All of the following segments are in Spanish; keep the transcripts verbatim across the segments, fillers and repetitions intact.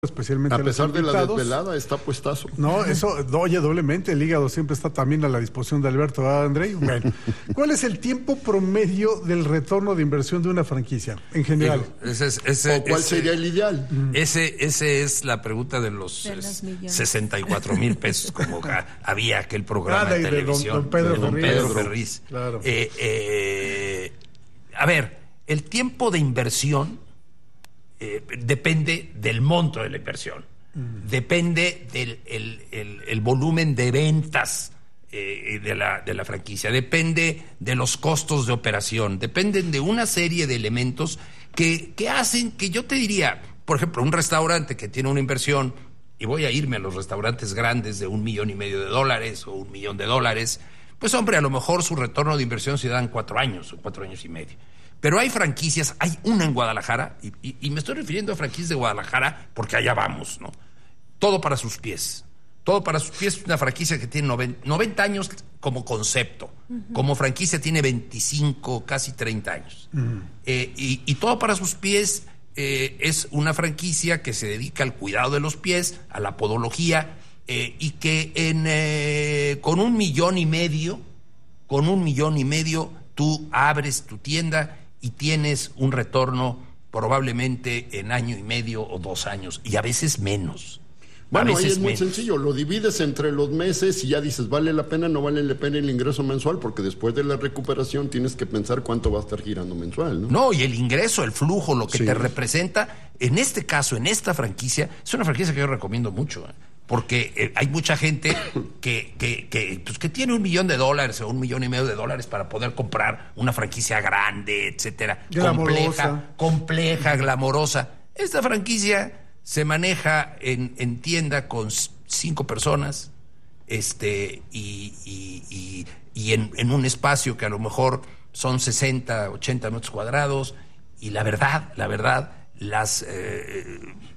especialmente a pesar de la invitados. desvelada, está puestazo. No, eso, oye, doblemente, el hígado siempre está también a la disposición de Alberto, ¿verdad, Andrei? Bueno, ¿cuál es el tiempo promedio del retorno de inversión de una franquicia, en general? Ese es, ese, ¿O cuál ese, sería el ideal? Ese, ese es la pregunta de los, de los sesenta y cuatro mil pesos, como había aquel programa ah, de, de televisión. Don, don Pedro, de don Ferriz. Pedro Ferriz. Claro. Eh, eh, a ver, el tiempo de inversión eh, depende del monto de la inversión. Mm. Depende del el, el, el volumen de ventas eh, de, la, de la franquicia, depende de los costos de operación, dependen de una serie de elementos que, que hacen que yo te diría, por ejemplo, un restaurante que tiene una inversión, y voy a irme a los restaurantes grandes de un millón y medio de dólares o un millón de dólares, pues hombre, a lo mejor su retorno de inversión se da en cuatro años o cuatro años y medio. Pero hay franquicias, hay una en Guadalajara, y, y, y me estoy refiriendo a franquicias de Guadalajara porque allá vamos, ¿no? Todo para sus pies. Todo para sus pies es una franquicia que tiene noventa años como concepto. Uh-huh. Como franquicia tiene veinticinco, casi treinta años. Uh-huh. Eh, y, y todo para sus pies eh, es una franquicia que se dedica al cuidado de los pies, a la podología, eh, y que en, eh, con un millón y medio, con un millón y medio, tú abres tu tienda y tienes un retorno probablemente en año y medio o dos años, y a veces menos. Bueno, ahí es muy sencillo, lo divides entre los meses y ya dices, ¿vale la pena, no vale la pena el ingreso mensual? Porque después de la recuperación tienes que pensar cuánto va a estar girando mensual, ¿no? No, y el ingreso, el flujo, lo que sí te representa, en este caso, en esta franquicia, es una franquicia que yo recomiendo mucho, ¿eh? Porque eh, hay mucha gente que, que, que, pues, que tiene un millón de dólares o un millón y medio de dólares para poder comprar una franquicia grande, etcétera, compleja, compleja, glamorosa. Esta franquicia se maneja en, en tienda con cinco personas, este, y, y, y, y en, en un espacio que a lo mejor son sesenta, ochenta metros cuadrados, y la verdad, la verdad, las eh,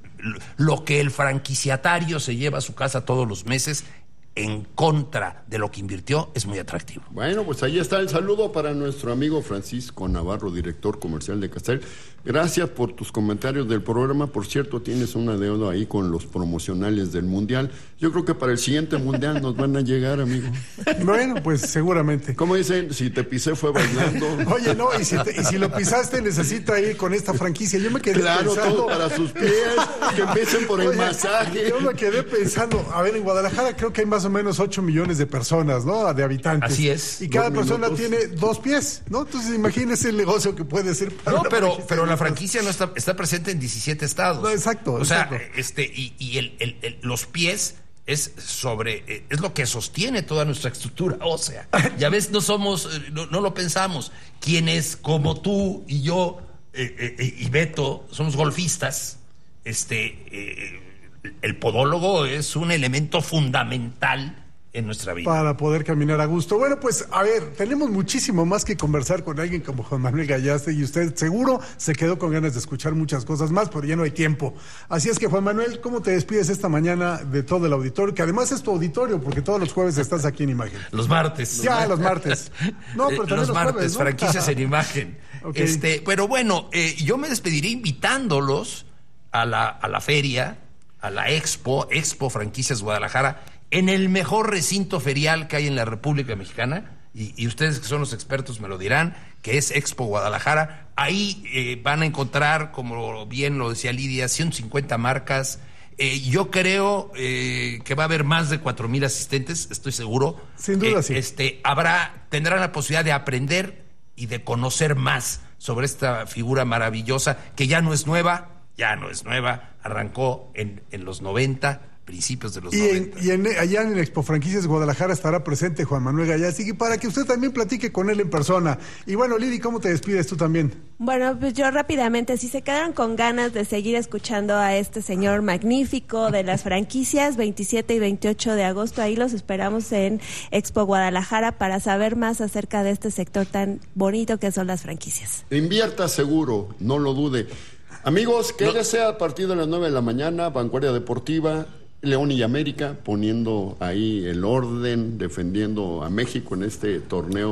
lo que el franquiciatario se lleva a su casa todos los meses en contra de lo que invirtió es muy atractivo. Bueno, pues ahí está el saludo para nuestro amigo Francisco Navarro, director comercial de Castel. Gracias por tus comentarios del programa. Por cierto, tienes una deuda ahí con los promocionales del Mundial. Yo creo que para el siguiente Mundial nos van a llegar, amigo. Bueno, pues seguramente. Como dicen, si te pisé fue bailando. Oye, no, y si, te, y si lo pisaste necesita ir con esta franquicia. Yo me quedé claro, pensando... todo para sus pies, que empiecen por el Oye, masaje. Yo me quedé pensando, a ver, en Guadalajara creo que hay más o menos ocho millones de personas, ¿no? De habitantes. Así es. Y cada persona minutos. tiene dos pies, ¿no? Entonces imagínese el negocio que puede ser para No, pero, pero la franquicia no está, está presente en diecisiete estados. No, exacto. O exacto. sea, este, y, y el, el, el, los pies es sobre, es lo que sostiene toda nuestra estructura ósea. Ya ves, no somos, no, no lo pensamos. Quienes como tú y yo eh, eh, y Beto somos golfistas, este, eh, el podólogo es un elemento fundamental en nuestra vida. Para poder caminar a gusto. Bueno, pues, a ver, tenemos muchísimo más que conversar con alguien como Juan Manuel Gallaste, y usted seguro se quedó con ganas de escuchar muchas cosas más, pero ya no hay tiempo. Así es que, Juan Manuel, ¿cómo te despides esta mañana de todo el auditorio? Que además es tu auditorio, porque todos los jueves estás aquí en Imagen. Los martes. Ya, los martes. No, pero también los, los martes, jueves, ¿no? franquicias en Imagen. Okay. Este, pero bueno, eh, yo me despediré invitándolos a la, a la feria, a la Expo, Expo Franquicias Guadalajara, en el mejor recinto ferial que hay en la República Mexicana, y, y ustedes que son los expertos me lo dirán, que es Expo Guadalajara. Ahí eh, van a encontrar, como bien lo decía Lidia, ciento cincuenta marcas. Eh, yo creo eh, que va a haber más de cuatro mil asistentes, estoy seguro. Sin duda, eh, sí. Este, habrá, tendrán la posibilidad de aprender y de conocer más sobre esta figura maravillosa, que ya no es nueva, ya no es nueva, arrancó en, en los noventa, principios de los y noventa. En, y en, allá en el Expo Franquicias Guadalajara estará presente Juan Manuel Gallaste, para que usted también platique con él en persona. Y bueno, Lili, ¿cómo te despides tú también? Bueno, pues yo rápidamente, si se quedaron con ganas de seguir escuchando a este señor magnífico de las franquicias, veintisiete y veintiocho de agosto, ahí los esperamos en Expo Guadalajara para saber más acerca de este sector tan bonito que son las franquicias. Invierta seguro, no lo dude. Amigos, que no. sea a partir de las nueve de la mañana, Vanguardia Deportiva, León y América, poniendo ahí el orden, defendiendo a México en este torneo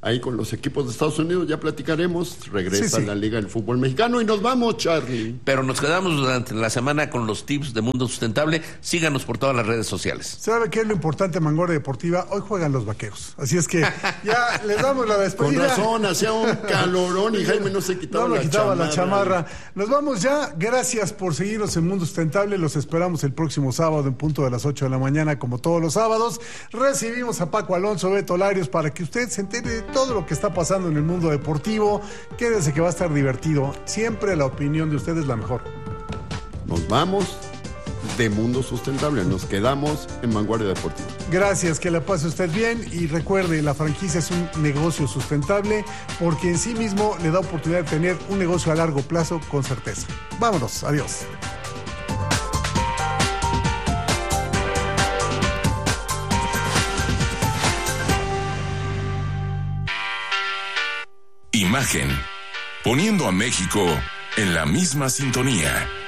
ahí con los equipos de Estados Unidos, ya platicaremos, regresa Sí, sí. la Liga del Fútbol Mexicano y nos vamos, Charlie. Pero nos quedamos durante la semana con los tips de Mundo Sustentable. Síganos por todas las redes sociales. ¿Sabe qué es lo importante en Vanguardia Deportiva? Hoy juegan los Vaqueros. Así es que ya les damos la Con despedida. razón, hacía un calorón y Jaime no se quitaba, No me la, quitaba chamarra. la chamarra. Nos vamos ya. Gracias por seguirnos en Mundo Sustentable. Los esperamos el próximo sábado en punto de las ocho de la mañana, como todos los sábados. Recibimos a Paco Alonso, Beto Larios, para que usted se entere de todo lo que está pasando en el mundo deportivo. Quédese que va a estar divertido. Siempre la opinión de usted es la mejor. Nos vamos de Mundo Sustentable, nos quedamos en Vanguardia Deportiva. Gracias, que la pase usted bien y recuerde, la franquicia es un negocio sustentable porque en sí mismo le da oportunidad de tener un negocio a largo plazo con certeza. Vámonos, adiós. Imagen, poniendo a México en la misma sintonía.